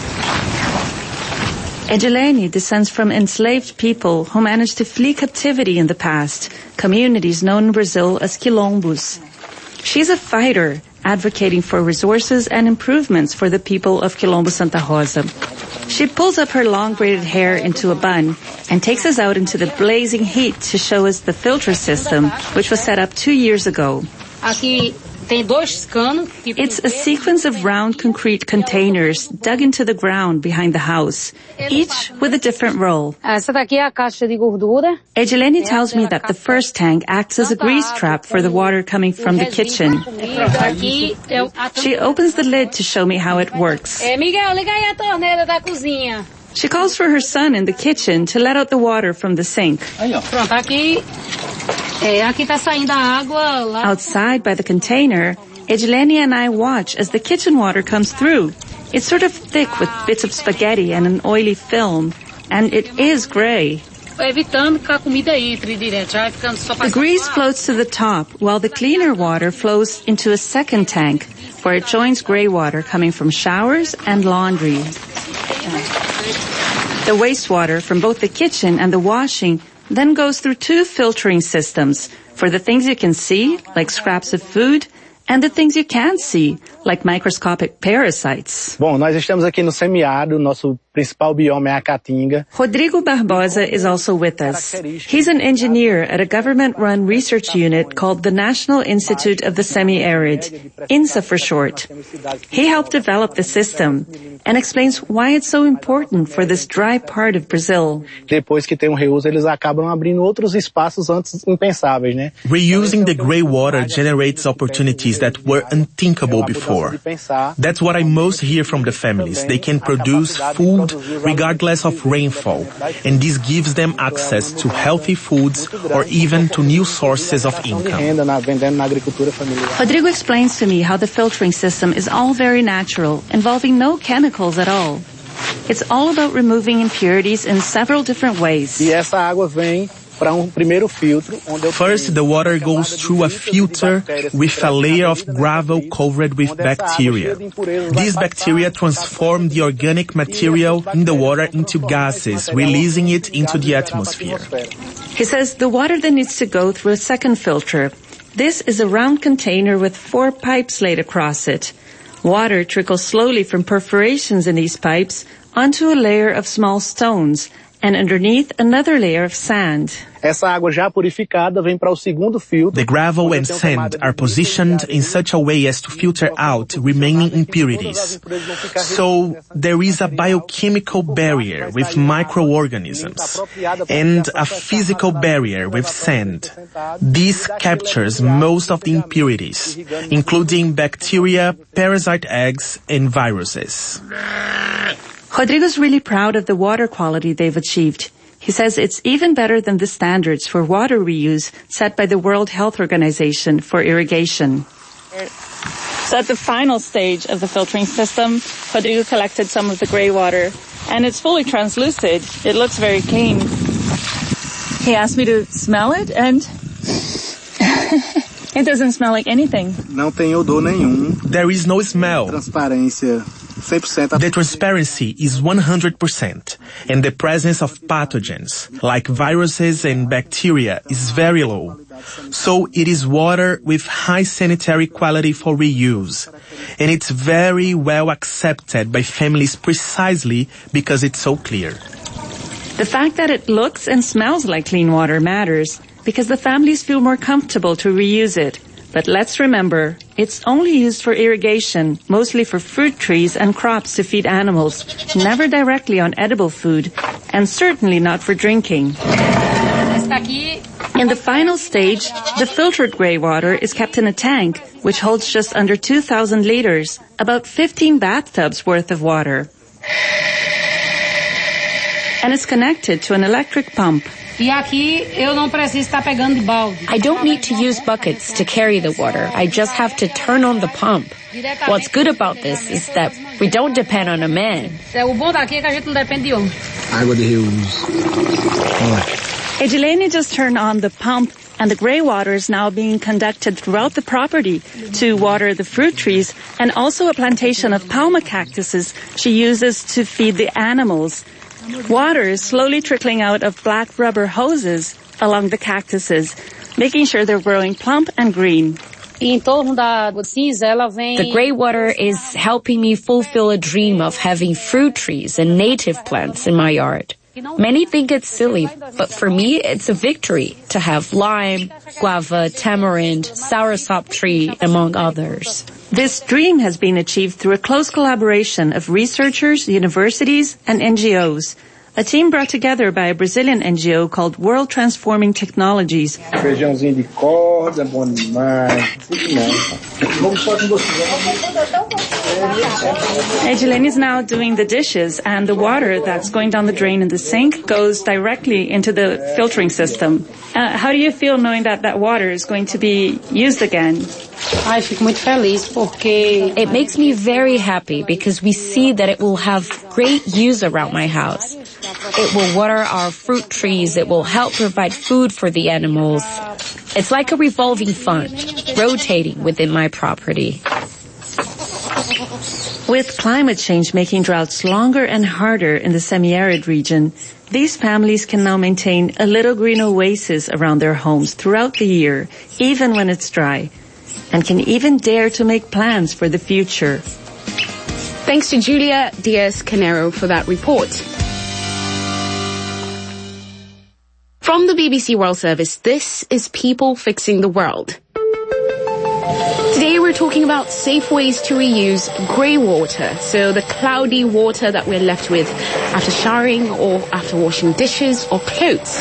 Edilene descends from enslaved people who managed to flee captivity in the past, communities known in Brazil as quilombos. She's a fighter, advocating for resources and improvements for the people of Quilombo Santa Rosa. She pulls up her long braided hair into a bun and takes us out into the blazing heat to show us the filter system, which was set up two years ago. It's a sequence of round concrete containers dug into the ground behind the house, each with a different role. Edilene tells me that the first tank acts as a grease trap for the water coming from the kitchen. She opens the lid to show me how it works. She calls for her son in the kitchen to let out the water from the sink. Outside by the container, Edilene and I watch as the kitchen water comes through. It's sort of thick with bits of spaghetti and an oily film, and it is gray. The grease floats to the top, while the cleaner water flows into a second tank, where it joins gray water coming from showers and laundry. The wastewater from both the kitchen and the washing then goes through two filtering systems for the things you can see, like scraps of food, and the things you can't see, like microscopic parasites. Bom, nós estamos aqui no semiárido, nosso principal bioma é a Caatinga. Rodrigo Barbosa is also with us. He's an engineer at a government-run research unit called the National Institute of the Semi-Arid, INSA for short. He helped develop the system and explains why it's so important for this dry part of Brazil. Depois que tem um reuso, eles acabam abrindo outros espaços antes impensáveis, né? Reusing the gray water generates opportunities that were unthinkable before. That's what I most hear from the families. They can produce food regardless of rainfall, and this gives them access to healthy foods or even to new sources of income. Rodrigo explains to me how the filtering system is all very natural, involving no chemicals at all. It's all about removing impurities in several different ways. E essa água vem para um primeiro filtro, onde eu First, the water goes through a filter with a layer of gravel covered with bacteria. These bacteria transform the organic material in the water into gases, releasing it into the atmosphere. He says the water then needs to go through a second filter. This is a round container with four pipes laid across it. Water trickles slowly from perforations in these pipes onto a layer of small stones, and underneath another layer of sand. Essa água já purificada vem para o segundo filtro. The gravel and sand are positioned in such a way as to filter out remaining impurities. So there is a biochemical barrier with microorganisms and a physical barrier with sand. This captures most of the impurities, including bacteria, parasite eggs, and viruses. Rodrigo's really proud of the water quality they've achieved. He says it's even better than the standards for water reuse set by the World Health Organization for irrigation. So at the final stage of the filtering system, Rodrigo collected some of the gray water, and it's fully translucid. It looks very clean. He asked me to smell it, and it doesn't smell like anything. Não tem odor nenhum. There is no smell. Transparência. The transparency is one hundred percent, and the presence of pathogens, like viruses and bacteria, is very low. So it is water with high sanitary quality for reuse, and it's very well accepted by families precisely because it's so clear. The fact that it looks and smells like clean water matters, because the families feel more comfortable to reuse it. But let's remember, it's only used for irrigation, mostly for fruit trees and crops to feed animals, never directly on edible food, and certainly not for drinking. In the final stage, the filtered gray water is kept in a tank, which holds just under two thousand liters, about fifteen bathtubs worth of water. And it's connected to an electric pump. I don't need to use buckets to carry the water. I just have to turn on the pump. What's good about this is that we don't depend on a man. Edilene just turned on the pump, and the gray water is now being conducted throughout the property to water the fruit trees and also a plantation of palma cactuses she uses to feed the animals. Water is slowly trickling out of black rubber hoses along the cactuses, making sure they're growing plump and green. The gray water is helping me fulfill a dream of having fruit trees and native plants in my yard. Many think it's silly, but for me, it's a victory to have lime, guava, tamarind, soursop tree, among others. This dream has been achieved through a close collaboration of researchers, universities, and N G Os. A team brought together by a Brazilian N G O called World Transforming Technologies. Feijãozinho de corda, bom demais. Vamos só com Edilene is now doing the dishes, and the water that's going down the drain in the sink goes directly into the filtering system. Uh, how do you feel knowing that that water is going to be used again? Ai, fico muito feliz porque it makes me very happy because we see that it will have great use around my house. It will water our fruit trees. It will help provide food for the animals. It's like a revolving fund, rotating within my property. With climate change making droughts longer and harder in the semi-arid region, these families can now maintain a little green oasis around their homes throughout the year, even when it's dry, and can even dare to make plans for the future. Thanks to Julia Diaz-Canero for that report. From the B B C World Service, this is People Fixing the World. Today we're talking about safe ways to reuse grey water, so the cloudy water that we're left with after showering or after washing dishes or clothes.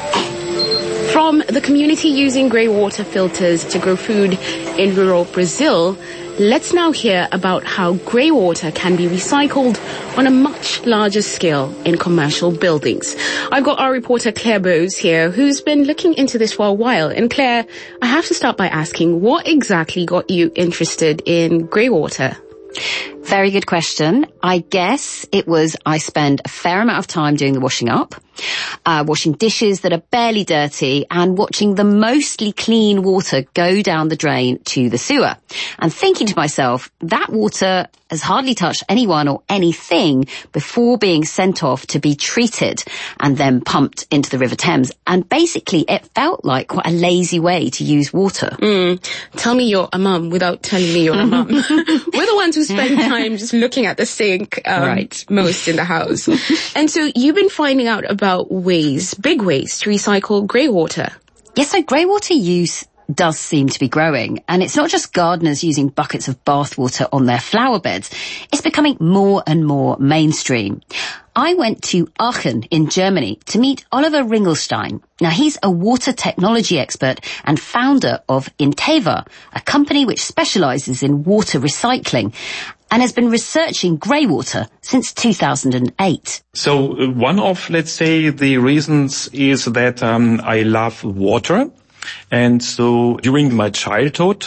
From the community using grey water filters to grow food in rural Brazil, let's now hear about how grey water can be recycled on a much larger scale in commercial buildings. I've got our reporter Claire Bowes here, who's been looking into this for a while. And Claire, I have to start by asking, what exactly got you interested in grey water? Very good question. I guess it was I spend a fair amount of time doing the washing up, uh, washing dishes that are barely dirty and watching the mostly clean water go down the drain to the sewer. And thinking to myself, that water has hardly touched anyone or anything before being sent off to be treated and then pumped into the River Thames. And basically it felt like quite a lazy way to use water. Mm. Tell me you're a mum without telling me you're a mum. We're the ones who spend time just looking at the sink um, right. most in the house. And so you've been finding out about ways, big ways, to recycle grey water. Yes, so grey water use does seem to be growing. And it's not just gardeners using buckets of bathwater on their flower beds. It's becoming more and more mainstream. I went to Aachen in Germany to meet Oliver Ringelstein. Now, he's a water technology expert and founder of Inteva, a company which specializes in water recycling and has been researching grey water since two thousand eight. So uh, one of, let's say, the reasons is that um, I love water. And so during my childhood,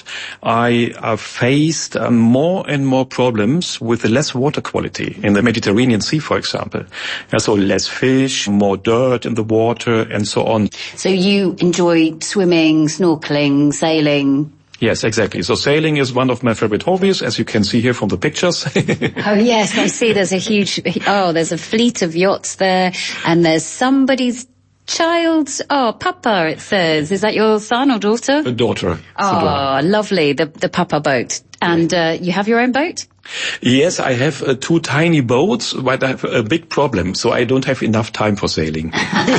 I uh, faced uh, more and more problems with the less water quality in the Mediterranean Sea, for example. And so less fish, more dirt in the water, and so on. So you enjoy swimming, snorkeling, sailing? Yes, exactly. So sailing is one of my favorite hobbies, as you can see here from the pictures. Oh, yes, I see there's a huge, oh, there's a fleet of yachts there, and there's somebody's child's, oh, papa, it says. Is that your son or daughter? A daughter. Oh, lovely, the the papa boat. And uh, you have your own boat? Yes, I have uh, two tiny boats, but I have a big problem, so I don't have enough time for sailing.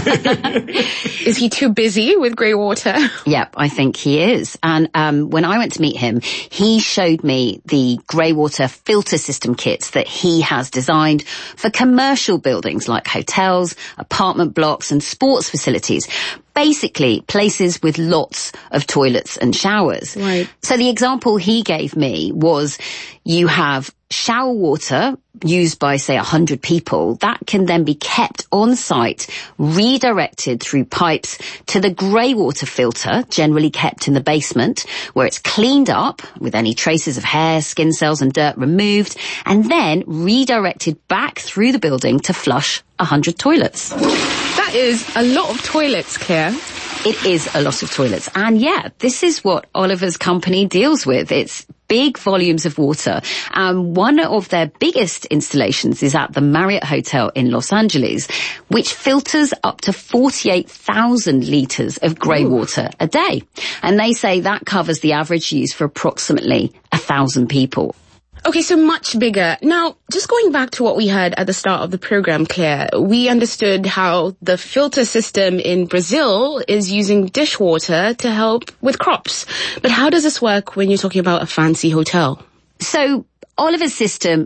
Is he too busy with grey water? Yep, I think he is. And um when I went to meet him, he showed me the grey water filter system kits that he has designed for commercial buildings like hotels, apartment blocks and sports facilities. Basically, places with lots of toilets and showers. Right. So the example he gave me was you have shower water used by, say, one hundred people. That can then be kept on site, redirected through pipes to the grey water filter, generally kept in the basement, where it's cleaned up with any traces of hair, skin cells and dirt removed, and then redirected back through the building to flush one hundred toilets. That is a lot of toilets, Claire. It is a lot of toilets. And yeah, this is what Oliver's company deals with. It's big volumes of water. Um, one of their biggest installations is at the Marriott Hotel in Los Angeles, which filters up to forty-eight thousand litres of grey water a day. And they say that covers the average use for approximately a thousand people. Okay, so much bigger. Now, just going back to what we heard at the start of the program, Claire, we understood how the filter system in Brazil is using dishwater to help with crops. But how does this work when you're talking about a fancy hotel? So Oliver's system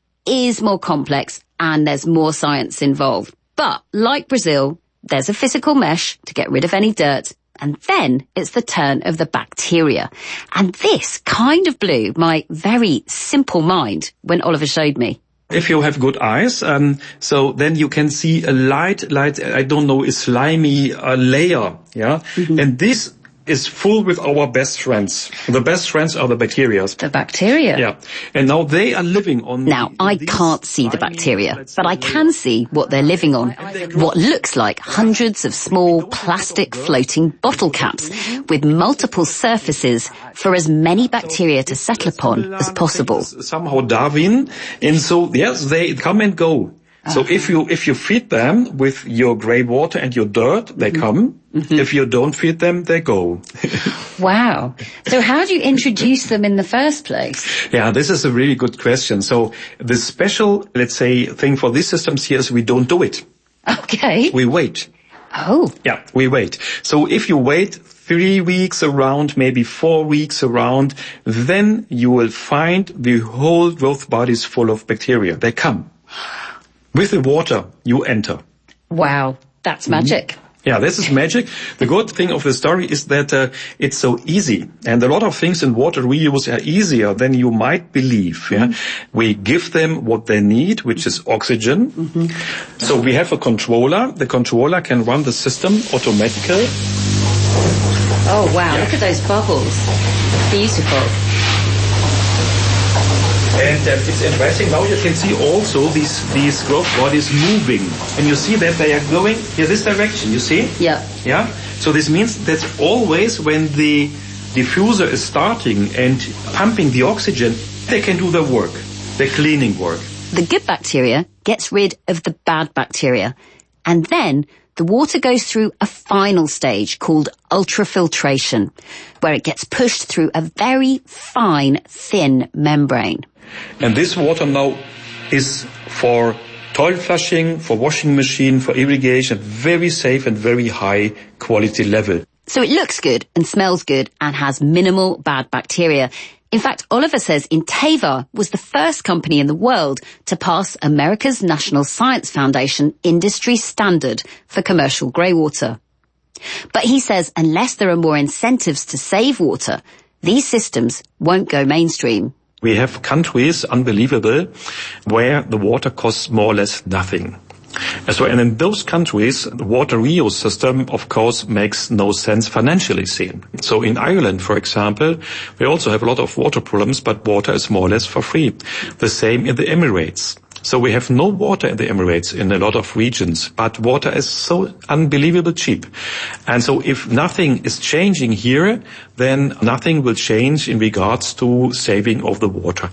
is more complex and there's more science involved. But like Brazil, there's a physical mesh to get rid of any dirt. And then it's the turn of the bacteria. And this kind of blew my very simple mind when Oliver showed me. If you have good eyes, um, so then you can see a light, light, I don't know, a slimy uh, layer, yeah? Mm-hmm. And this is full with our best friends. The best friends are the bacteria. The bacteria? Yeah. And now they are living on... Now, the, I can't see the bacteria, but I can see what they're living on. What looks like hundreds of small plastic floating bottle caps with multiple surfaces for as many bacteria to settle upon as possible. Somehow Darwin. And so, yes, they come and go. So if you if you feed them with your grey water and your dirt, they mm-hmm. come. Mm-hmm. If you don't feed them, they go. Wow. So how do you introduce them in the first place? Yeah, this is a really good question. So the special, let's say, thing for these systems here is we don't do it. Okay. We wait. Oh. Yeah, we wait. So if you wait three weeks around, maybe four weeks around, then you will find the whole growth bodies full of bacteria. They come. With the water, you enter. Wow, that's magic. Mm-hmm. Yeah, this is magic. The good thing of the story is that uh, it's so easy. And a lot of things in water reuse are easier than you might believe. Yeah, mm-hmm. We give them what they need, which is oxygen. Mm-hmm. So we have a controller. The controller can run the system automatically. Oh, wow, yeah. Look at those bubbles. Beautiful. And uh, it's interesting, now you can see also these, these growth bodies moving. And you see that they are going in this direction, you see? Yeah. Yeah? So this means that always when the diffuser is starting and pumping the oxygen, they can do their work, their cleaning work. The good bacteria gets rid of the bad bacteria. And then the water goes through a final stage called ultrafiltration, where it gets pushed through a very fine, thin membrane. And this water now is for toilet flushing, for washing machine, for irrigation, very safe and very high quality level. So it looks good and smells good and has minimal bad bacteria. In fact, Oliver says Inteva was the first company in the world to pass America's National Science Foundation industry standard for commercial grey water. But he says unless there are more incentives to save water, these systems won't go mainstream. We have countries, unbelievable, where the water costs more or less nothing. So, and in those countries, the water reuse system, of course, makes no sense financially seen. So in Ireland, for example, we also have a lot of water problems, but water is more or less for free. The same in the Emirates. So we have no water in the Emirates in a lot of regions, but water is so unbelievably cheap. And so if nothing is changing here, then nothing will change in regards to saving of the water.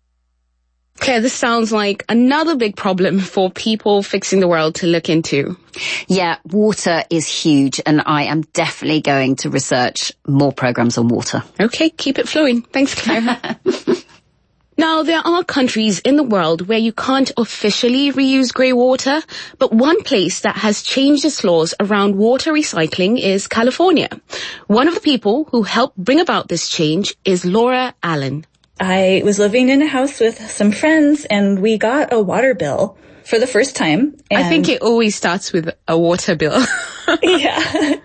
Okay, this sounds like another big problem for people fixing the world to look into. Yeah, water is huge, and I am definitely going to research more programs on water. Okay, keep it flowing. Thanks, Claire. Now, there are countries in the world where you can't officially reuse grey water, but one place that has changed its laws around water recycling is California. One of the people who helped bring about this change is Laura Allen. I was living in a house with some friends, and we got a water bill for the first time. And I think it always starts with a water bill. Yeah.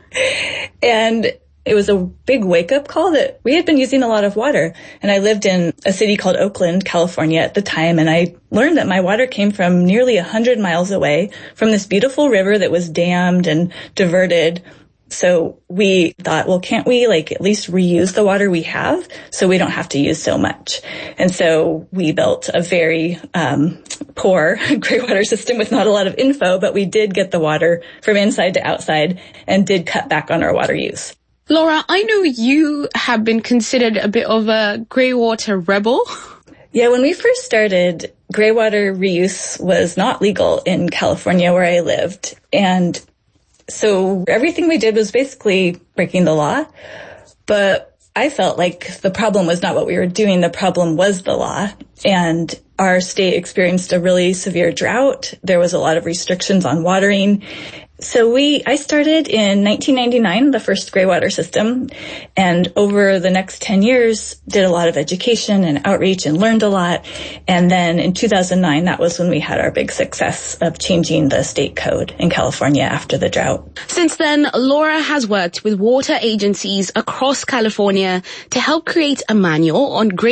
And it was a big wake-up call that we had been using a lot of water. And I lived in a city called Oakland, California at the time, and I learned that my water came from nearly one hundred miles away from this beautiful river that was dammed and diverted. So we thought, well, can't we like at least reuse the water we have so we don't have to use so much? And so we built a very um poor grey water system with not a lot of info, but we did get the water from inside to outside and did cut back on our water use. Laura, I know you have been considered a bit of a greywater rebel. Yeah, when we first started, greywater reuse was not legal in California where I lived. And so everything we did was basically breaking the law. But I felt like the problem was not what we were doing. The problem was the law. And our state experienced a really severe drought. There was a lot of restrictions on watering. So we, I started in nineteen ninety-nine, the first greywater system, and over the next ten years, did a lot of education and outreach and learned a lot. And then in two thousand nine, that was when we had our big success of changing the state code in California after the drought. Since then, Laura has worked with water agencies across California to help create a manual on grey